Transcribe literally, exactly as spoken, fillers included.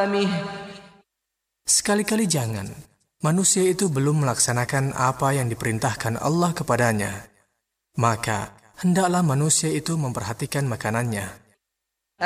Sekali-kali jangan. Manusia itu belum melaksanakan apa yang diperintahkan Allah kepadanya. Maka, hendaklah manusia itu memperhatikan makanannya.